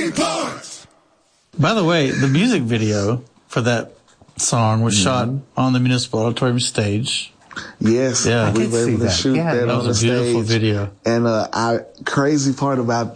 By the way, the music video for that song was shot on the Municipal Auditorium stage. Yes, Yeah. we were able to shoot that on the was a beautiful stage. video. And crazy part about